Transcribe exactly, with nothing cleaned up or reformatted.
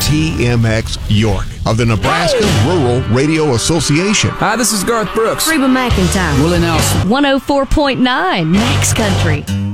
T M X York of the Nebraska Rural Radio Association. Hi, this is Garth Brooks. Reba McEntire. Willie Nelson. one oh four point nine Max Country.